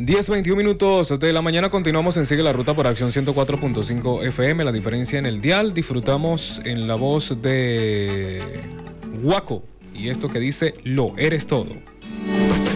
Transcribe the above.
10:21 de la mañana, continuamos en Sigue la Ruta por Acción 104.5 FM. La diferencia en el dial. Disfrutamos en la voz de Guaco y esto que dice Lo Eres Todo.